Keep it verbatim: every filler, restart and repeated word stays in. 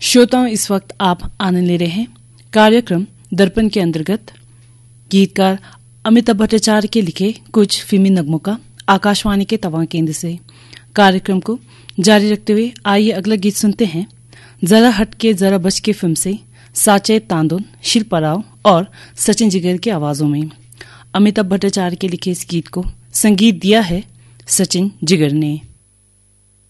श्रोताओं, इस वक्त आप आनंद ले रहे हैं कार्यक्रम दर्पण के अंतर्गत गीतकार अमिताभ भट्टाचार्य के लिखे कुछ फिल्मी नगमों का आकाशवाणी के तवांग केंद्र से। कार्यक्रम को जारी रखते हुए आइए अगला गीत सुनते हैं। जरा हट के जरा बच के फिल्म से साचे तांदोन, शिल्पा राव और सचिन जिगर की आवाजों में। अमिताभ भट्टाचार्य के लिखे इस गीत को संगीत दिया है सचिन जिगर ने।